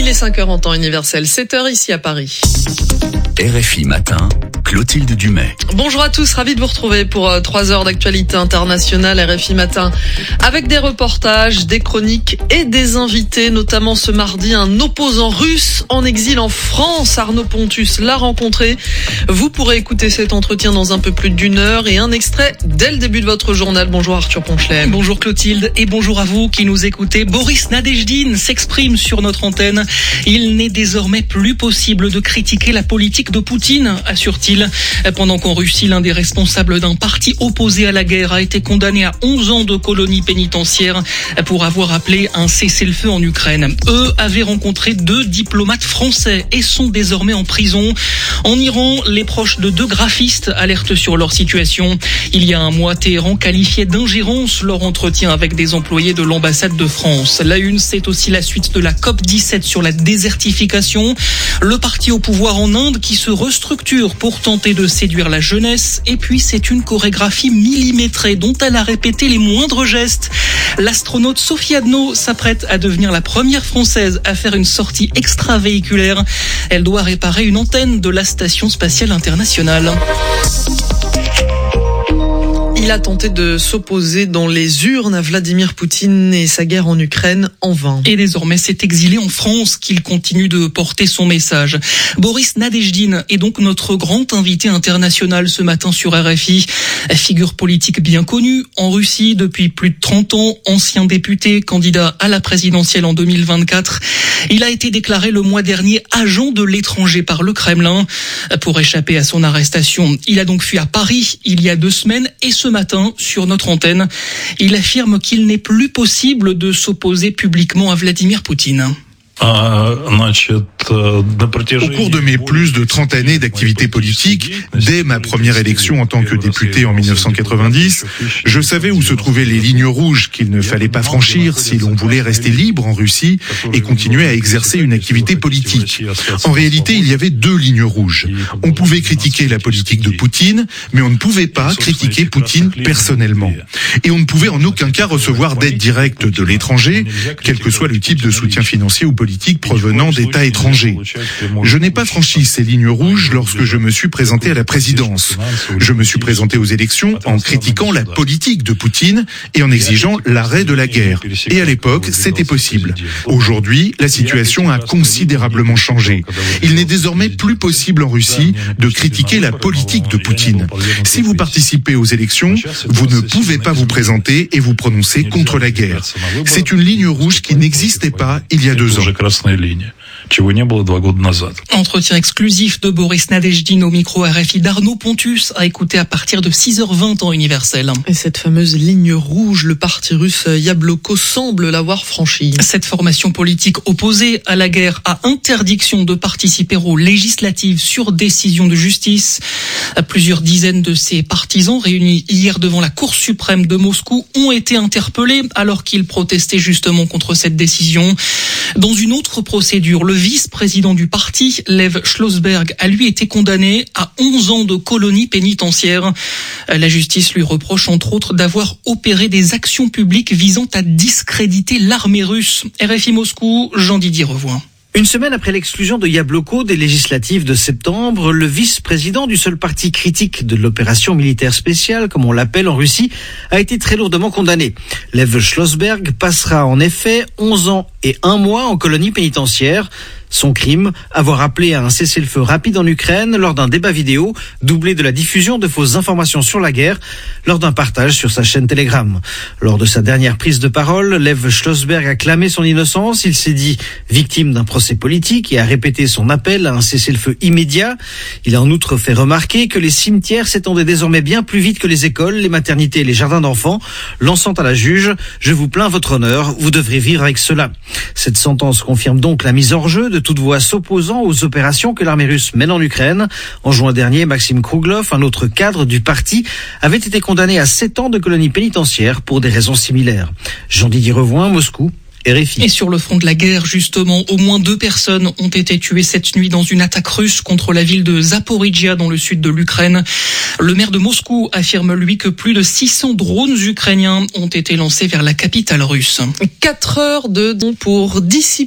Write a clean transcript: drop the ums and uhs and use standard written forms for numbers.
est 5h en temps universel, 7h ici à Paris. RFI Matin, Clotilde Dumais. Bonjour à tous, ravi de vous retrouver pour 3 heures d'actualité internationale RFI Matin. Avec des reportages, des chroniques et des invités, notamment ce mardi, un opposant russe en exil en France. Arnaud Pontus l'a rencontré. Vous pourrez écouter cet entretien dans un peu plus d'1 heure et un extrait dès le début de votre journal. Bonjour Arthur Ponchelet. Bonjour Clotilde et bonjour à vous qui nous écoutez. Boris Nadejdine s'exprime sur notre antenne. Il n'est désormais plus possible de critiquer la politique de Poutine, assure-t-il. Pendant qu'en Russie, l'un des responsables d'un parti opposé à la guerre a été condamné à 11 ans de colonie pénitentiaire pour avoir appelé un cessez-le-feu en Ukraine. Eux avaient rencontré 2 diplomates français et sont désormais en prison. En Iran, les proches de 2 graphistes alertent sur leur situation. Il y a un mois, Téhéran qualifiait d'ingérence leur entretien avec des employés de l'ambassade de France. La une, c'est aussi la suite de la COP17 sur la désertification. Le parti au pouvoir en Inde qui se restructure pour tenter de séduire la jeunesse. Et puis, c'est une chorégraphie millimétrée dont elle a répété les moindres gestes. L'astronaute Sophie Adno s'apprête à devenir la première Française à faire une sortie extravéhiculaire. Elle doit réparer une antenne de la Station spatiale internationale. Il a tenté de s'opposer dans les urnes à Vladimir Poutine et sa guerre en Ukraine en vain. Et désormais, c'est exilé en France qu'il continue de porter son message. Boris Nadejdine est donc notre grand invité international ce matin sur RFI. Figure politique bien connue en Russie depuis plus de 30 ans, ancien député, candidat à la présidentielle en 2024. Il a été déclaré le mois dernier agent de l'étranger par le Kremlin. Pour échapper à son arrestation, il a donc fui à Paris il y a 2 semaines et ce matin, sur notre antenne, il affirme qu'il n'est plus possible de s'opposer publiquement à Vladimir Poutine. Au cours de mes plus de 30 années d'activité politique, dès ma première élection en tant que député en 1990, je savais où se trouvaient les lignes rouges qu'il ne fallait pas franchir si l'on voulait rester libre en Russie et continuer à exercer une activité politique. En réalité, il y avait 2 lignes rouges. On pouvait critiquer la politique de Poutine, mais on ne pouvait pas critiquer Poutine personnellement. Et on ne pouvait en aucun cas recevoir d'aide directe de l'étranger, quel que soit le type de soutien financier ou politique provenant d'États étrangers. Je n'ai pas franchi ces lignes rouges lorsque je me suis présenté à la présidence. Je me suis présenté aux élections en critiquant la politique de Poutine et en exigeant l'arrêt de la guerre. Et à l'époque, c'était possible. Aujourd'hui, la situation a considérablement changé. Il n'est désormais plus possible en Russie de critiquer la politique de Poutine. Si vous participez aux élections, vous ne pouvez pas vous présenter et vous prononcer contre la guerre. C'est une ligne rouge qui n'existait pas il y a 2 ans. Entretien exclusif de Boris Nadejdine au micro RFI d'Arnaud Pontus à écouter à partir de 6h20 temps universel. Et cette fameuse ligne rouge, le parti russe Yabloko semble l'avoir franchie. Cette formation politique opposée à la guerre a interdiction de participer aux législatives sur décision de justice. Plusieurs dizaines de ses partisans réunis hier devant la Cour suprême de Moscou ont été interpellés alors qu'ils protestaient justement contre cette décision. Dans une autre procédure, le vice-président du parti, Lev Schlossberg, a lui été condamné à 11 ans de colonie pénitentiaire. La justice lui reproche entre autres d'avoir opéré des actions publiques visant à discréditer l'armée russe. RFI Moscou, Jean-Didier Revoin. Une semaine après l'exclusion de Yabloko des législatives de septembre, le vice-président du seul parti critique de l'opération militaire spéciale, comme on l'appelle en Russie, a été très lourdement condamné. Lev Schlossberg passera en effet 11 ans et 1 mois en colonie pénitentiaire. Son crime, avoir appelé à un cessez-le-feu rapide en Ukraine lors d'un débat vidéo, doublé de la diffusion de fausses informations sur la guerre lors d'un partage sur sa chaîne Telegram. Lors de sa dernière prise de parole, Lev Schlossberg a clamé son innocence. Il s'est dit victime d'un procès politique et a répété son appel à un cessez-le-feu immédiat. Il a en outre fait remarquer que les cimetières s'étendaient désormais bien plus vite que les écoles, les maternités et les jardins d'enfants, lançant à la juge « Je vous plains votre honneur, vous devrez vivre avec cela ». Cette sentence confirme donc la mise hors jeu de toute voix s'opposant aux opérations que l'armée russe mène en Ukraine. En juin dernier, Maxime Kruglov, un autre cadre du parti, avait été condamné à 7 ans de colonie pénitentiaire pour des raisons similaires. Jean-Didier Revoin, Moscou. RFI. Et sur le front de la guerre, justement, au moins 2 personnes ont été tuées cette nuit dans une attaque russe contre la ville de Zaporijia dans le sud de l'Ukraine. Le maire de Moscou affirme, lui, que plus de 600 drones ukrainiens ont été lancés vers la capitale russe. 4 heures de don pour dissiper